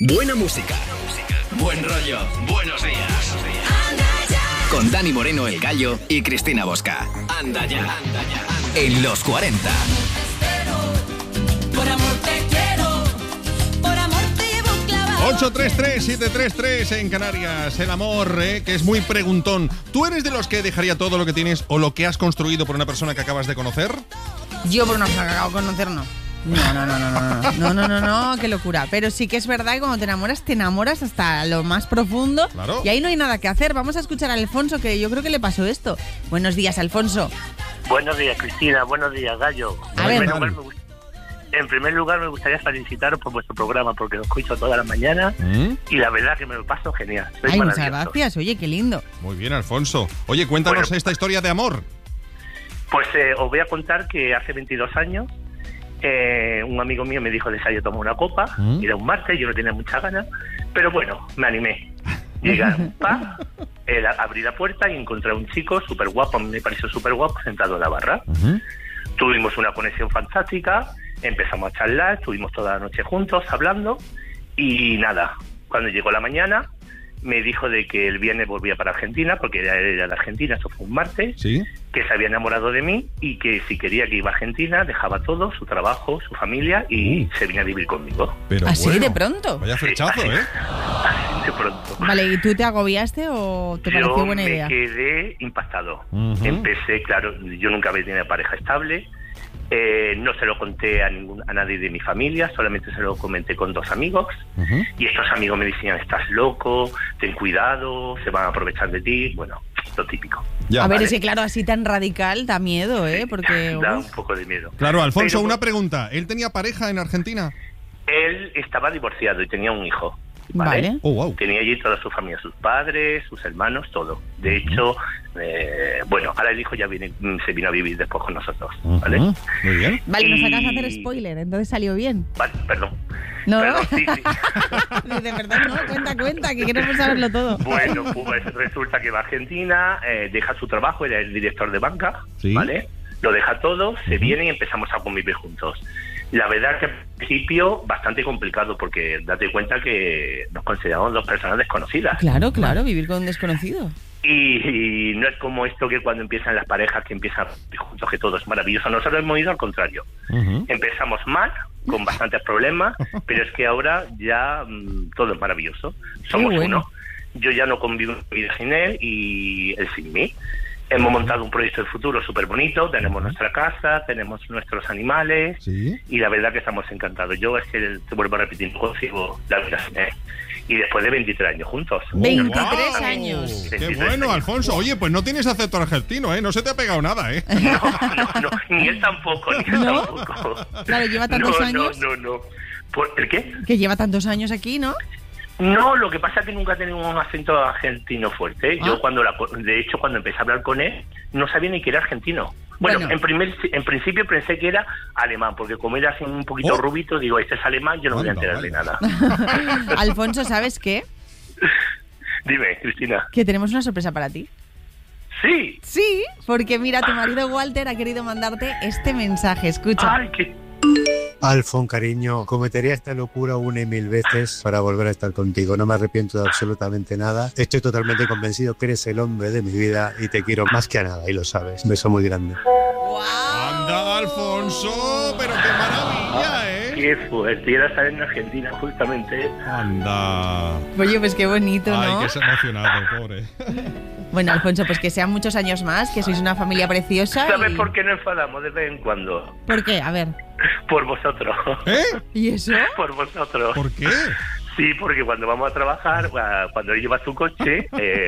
Buena música. Buen rollo. Buenos días. Con Dani Moreno, El Gallo, y Cristina Bosca. Anda ya. En los 40. Por amor te quiero, por amor te llevo clavado. 833-733 en Canarias. El amor, que es muy preguntón. ¿Tú eres de los que dejaría todo lo que tienes o lo que has construido por una persona que acabas de conocer? Yo por una persona que acabo de conocer, no. No, qué locura. Pero sí que es verdad que cuando te enamoras hasta lo más profundo. Claro. Y ahí no hay nada que hacer. Vamos a escuchar a Alfonso, que yo creo que le pasó esto. Buenos días, Alfonso. Buenos días, Cristina. Buenos días, Gallo. En primer lugar, me gustaría felicitaros por vuestro programa, porque lo escucho todas las mañanas y la verdad que me lo paso genial. Ay, muchas gracias. Oye, qué lindo. Muy bien, Alfonso. Oye, cuéntanos esta historia de amor. Pues os voy a contar que hace 22 años un amigo mío me dijo de salir a tomar una copa. Era un martes, yo no tenía muchas ganas, pero bueno, me animé. Llegué a un pub, abrí la puerta y encontré a un chico súper guapo, a mí me pareció súper guapo, sentado en la barra. Tuvimos una conexión fantástica, empezamos a charlar, estuvimos toda la noche juntos hablando y nada, cuando llegó la mañana me dijo de que el viernes volvía para Argentina, porque él era de Argentina, eso fue un martes, ¿sí? Que se había enamorado de mí y que si quería que iba a Argentina, dejaba todo, su trabajo, su familia y se venía a vivir conmigo. Pero ¿así bueno, de pronto? Vaya flechazo, sí, así de pronto. Vale, ¿y tú te agobiaste o te pareció buena idea? Yo me quedé impactado. Empecé, claro, yo nunca había tenido pareja estable. No se lo conté a nadie de mi familia, solamente se lo comenté con 2 amigos. Y estos amigos me decían, estás loco, ten cuidado, se van a aprovechar de ti. Bueno, lo típico. Ya, a ver, vale. es que claro, así tan radical da miedo, Porque... Da un poco de miedo. Claro, Alfonso, Pero, una pregunta. ¿Él tenía pareja en Argentina? Él estaba divorciado y tenía un hijo. ¿vale? Oh, wow. Tenía allí toda su familia, sus padres, sus hermanos, todo. De hecho, bueno, ahora el hijo ya se vino a vivir después con nosotros, ¿vale? Muy bien. Vale, nos acabas de hacer spoiler, entonces salió bien. Vale, perdón. No, Perdón, sí. de verdad no, cuenta, que queremos saberlo todo. Bueno, pues resulta que va a Argentina, deja su trabajo, era el director de banca, ¿sí? ¿vale? Lo deja todo, se viene y empezamos a convivir juntos. La verdad que al principio bastante complicado porque date cuenta que nos consideramos 2 personas desconocidas. Claro, vivir con un desconocido. Y no es como esto que cuando empiezan las parejas que empiezan juntos que todo es maravilloso. Nosotros hemos ido al contrario. Empezamos mal, con bastantes problemas, pero es que ahora ya todo es maravilloso. Somos uno. Yo ya no convivo en mi vida sin él y él sin mí. Hemos montado un proyecto de futuro súper bonito, tenemos nuestra casa, tenemos nuestros animales, ¿sí? Y la verdad que estamos encantados. Yo es que te vuelvo a repetir, no consigo la vida sin él. Y después de 23 años juntos. 23 años. 23 ¡qué bueno, años. Alfonso! Oye, pues no tienes acento argentino, ¿eh? No se te ha pegado nada, ¿eh? No, ni él tampoco, tampoco. Claro, lleva tantos años. No. ¿El qué? Que lleva tantos años aquí, ¿no? No, lo que pasa es que nunca he tenido un acento argentino fuerte. Yo de hecho, cuando empecé a hablar con él, no sabía ni que era argentino. Bueno. En principio pensé que era alemán, porque como era así un poquito rubito, digo, este es alemán, yo no voy a enterar de nada. Alfonso, ¿sabes qué? Dime, Cristina. Que tenemos una sorpresa para ti. Sí. Sí, porque mira, tu marido Walter ha querido mandarte este mensaje. Escucha. Ay, qué... Alfon, cariño, cometería esta locura 1 y 1000 veces para volver a estar contigo. No me arrepiento de absolutamente nada. Estoy totalmente convencido que eres el hombre de mi vida y te quiero más que a nada, y lo sabes. Un beso muy grande. ¡Wow! ¡Anda, Alfonso! ¡Pero qué maravilla, eh! ¡Qué fuerte! Y era estar en Argentina, justamente. ¡Anda! Oye, pues qué bonito, ¿no? Ay, que se ha emocionado, pobre. Bueno, Alfonso, pues que sean muchos años más, que sois una familia preciosa. ¿Sabes por qué nos enfadamos de vez en cuando? ¿Por qué? A ver. Por vosotros. ¿Eh? ¿Y eso? Por vosotros. ¿Por qué? Sí, porque cuando vamos a trabajar, cuando él lleva su coche,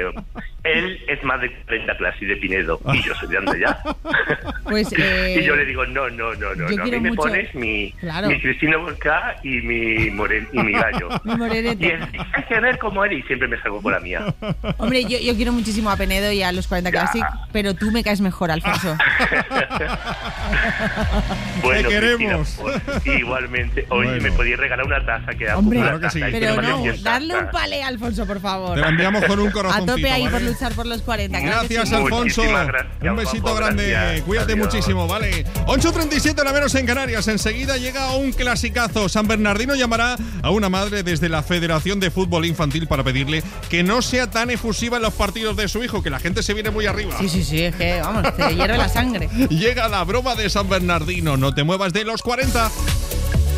él es más de 30 clases y de Pinedo, y yo soy de Andaya. Pues, y yo le digo, no. A mí me pones mi Cristina Bosca y mi gallo. Mi morenete. Y hay que ver cómo eres, y siempre me salgo con la mía. Hombre, yo quiero muchísimo a Penedo y a los 40 Classic, pero tú me caes mejor, Alfonso. Bueno, te queremos. Cristina, pues, igualmente. Oye, me podías regalar una taza que Hombre, claro que sí. Pero no, darle un palé a Alfonso, por favor. Te la enviamos con un corazoncito. A tope ahí, ¿vale? por luchar por los 40. Claro que Gracias, sí. Alfonso. Gracias, Un besito guapo, grande. gracias. Cuídate Adiós. muchísimo, ¿vale? 8:37 la menos en Canarias. Enseguida llega un clasicazo. San Bernardino llamará a una madre desde la Federación de Fútbol Infantil para pedirle que no sea tan efusiva en los partidos de su hijo, que la gente se viene muy arriba. Sí, es que, vamos, te hierve la sangre. Llega la broma de San Bernardino. No te muevas de los 40.